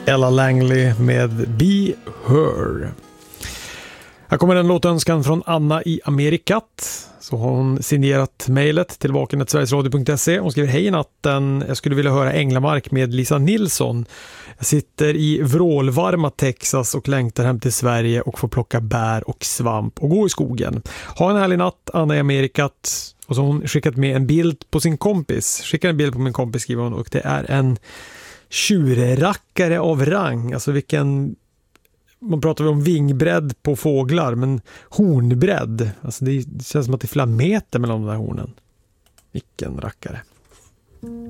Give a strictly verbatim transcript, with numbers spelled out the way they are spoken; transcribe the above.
Ella Langley med Be Her. Här kommer en låtönskan från Anna i Amerikat. Så har hon signerat mejlet till vakenet sverigesradio punkt se. Hon skriver: hej natten, jag skulle vilja höra Änglamark med Lisa Nilsson. Jag sitter i vrålvarma Texas och längtar hem till Sverige och får plocka bär och svamp och gå i skogen. Ha en härlig natt, Anna i Amerikat. Och så har hon skickat med en bild på sin kompis. Skickar en bild på min kompis, skriver hon, och det är en tjurrackare av rang. Alltså vilken... Man pratar om vingbredd på fåglar, men hornbredd. Alltså det känns som att det är flera meter mellan de där hornen. Vilken rackare.